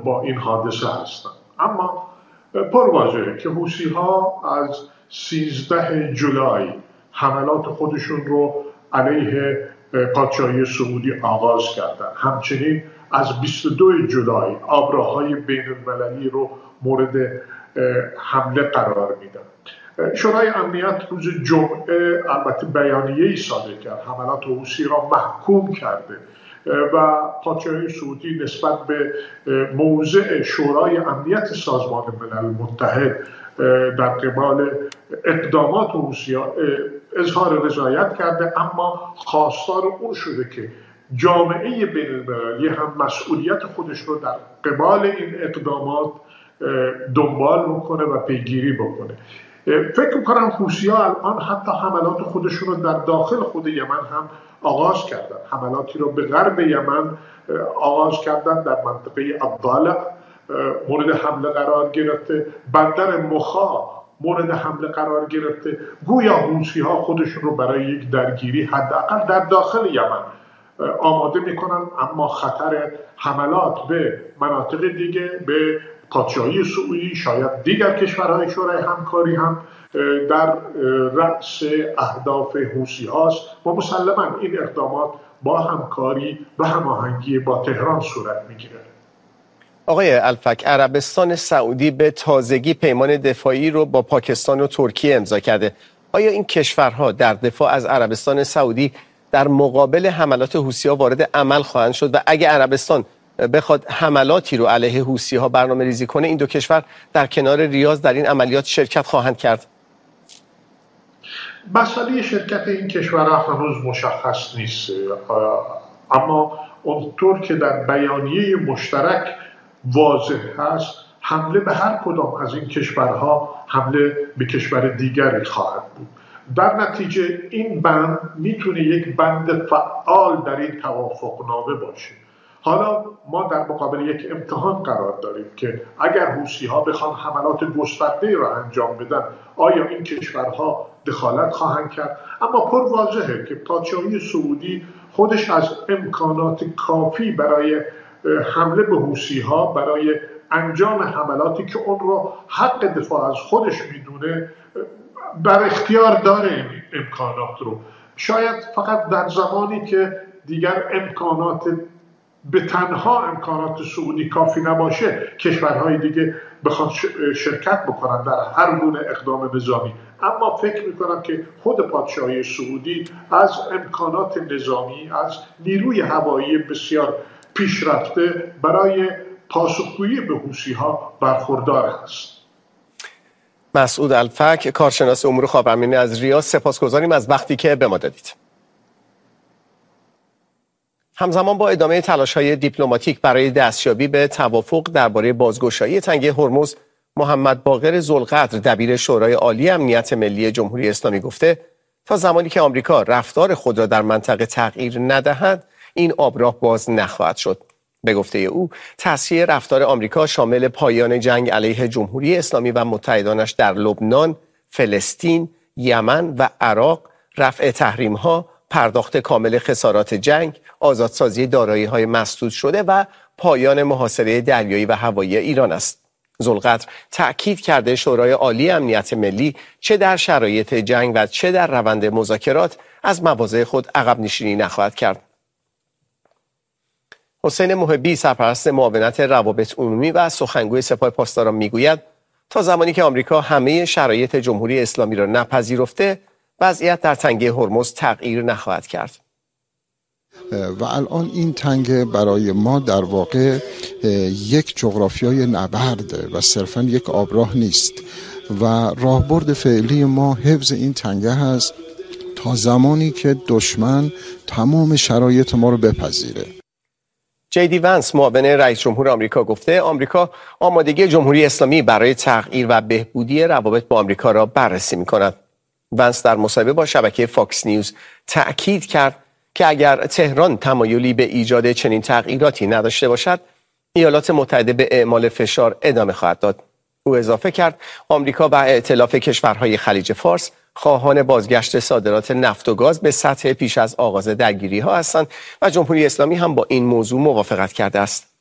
با این حادثه هستند. اما پرواضحه که حوثی‌ها از 13 جولای حملات خودشون رو علیه پادشاهی سعودی آغاز کردن. همچنین از 22 جولای آبراهای بین المللی رو مورد حمله قرار میدن. شورای امنیت روز جمعه البته بیانیه‌ای صادر کرد، حملات حوثی را محکوم کرده و پادشاهی سعودی نسبت به موضع شورای امنیت سازمان ملل متحد در قبال اقدامات حوثی‌ها اظهار رضایت کرده، اما خواستار اون شده که جامعه بین المللی هم مسئولیت خودش رو در قبال این اقدامات دنبال بکنه و پیگیری بکنه. فکر می‌کنم حوثی‌ها الان حتی حملات خودشون رو در داخل خود یمن هم آغاز کردن. حملاتی رو به غرب یمن آغاز کردن، در منطقه عبدالله مورد حمله قرار گرفته، بندر مخا مورد حمله قرار گرفته. گویا حوثی‌ها خودشون رو برای یک درگیری حداقل در داخل یمن آماده میکنن، اما خطر حملات به مناطق دیگه، به پادشاهی سعودی، شاید دیگر کشورهای شورای همکاری هم در رأس اهداف حوثی هاست و مسلماً این اقدامات با همکاری و هماهنگی با تهران صورت میگیره. آقای الفک، عربستان سعودی به تازگی پیمان دفاعی رو با پاکستان و ترکیه امضا کرده. آیا این کشورها در دفاع از عربستان سعودی در مقابل حملات حوثی‌ها وارد عمل خواهند شد و اگه عربستان بخواد حملاتی رو علیه حوثی‌ها برنامه‌ریزی کنه، این دو کشور در کنار ریاض در این عملیات شرکت خواهند کرد؟ مسئله شرکت این کشورها هنوز مشخص نیست، اما اونطور که در بیانیه مشترک واضح هست، حمله به هر کدام از این کشورها حمله به کشور دیگری خواهد بود. در نتیجه این بند میتونه یک بند فعال در این توافقنامه باشه. حالا ما در مقابل یک امتحان قرار داریم که اگر حوثی‌ها بخوان حملات گسترده را انجام بدن، آیا این کشورها دخالت خواهند کرد؟ اما پر واضحه که پادشاهی سعودی خودش از امکانات کافی برای حمله به حوثی‌ها، برای انجام حملاتی که اون رو حق دفاع از خودش میدونه، در اختیار داره این امکانات رو. شاید فقط در زمانی که دیگر امکانات به تنها امکانات سعودی کافی نباشه، کشورهای دیگه بخوان شرکت بکنن در هر گونه اقدام نظامی. اما فکر میکنم که خود پادشاهی سعودی از امکانات نظامی، از نیروی هوایی بسیار پیشرفته برای پاسخگویی به حوثی‌ها برخوردار است. مسعود الفک، کارشناس امور خاورمیانه از ریاض، سپاسگزاریم از وقتی که به ما دادید. همزمان با ادامه تلاش‌های دیپلماتیک برای دستیابی به توافق درباره بازگشایی تنگه هرمز، محمد باقر ذوالقدر دبیر شورای عالی امنیت ملی جمهوری اسلامی گفته تا زمانی که آمریکا رفتار خود را در منطقه تغییر ندهد، این آبراه باز نخواهد شد. به گفته او، تسریع رفتار آمریکا شامل پایان جنگ علیه جمهوری اسلامی و متحدانش در لبنان، فلسطین، یمن و عراق، رفع تحریم‌ها، پرداخت کامل خسارات جنگ، آزادسازی دارایی‌های مسدود شده و پایان محاصره دریایی و هوایی ایران است. ذوالقدر تأکید کرده شورای عالی امنیت ملی چه در شرایط جنگ و چه در روند مذاکرات از مواضع خود عقب نشینی نخواهد کرد. حسین محبی، سرپرست معاونت روابط عمومی و سخنگوی سپاه پاسداران میگوید تا زمانی که آمریکا همه شرایط جمهوری اسلامی را نپذیرفته، وضعیت در تنگه هرمز تغییر نخواهد کرد. و الان این تنگه برای ما در واقع یک جغرافیای نبرده و صرفا یک آبراه نیست و راهبرد فعلی ما حفظ این تنگه هست تا زمانی که دشمن تمام شرایط ما رو بپذیره. JD Vance، معاون رئیس جمهور آمریکا، گفته آمریکا آمادگی جمهوری اسلامی برای تغییر و بهبودی روابط با آمریکا را بررسی می‌کند. ونس در مصاحبه با شبکه فاکس نیوز تأکید کرد که اگر تهران تمایلی به ایجاد چنین تغییراتی نداشته باشد، ایالات متحده به اعمال فشار ادامه خواهد داد. او اضافه کرد آمریکا و ائتلاف کشورهای خلیج فارس خواهان بازگشت صادرات نفت و گاز به سطح پیش از آغاز درگیری‌ها هستند و جمهوری اسلامی هم با این موضوع موافقت کرده است.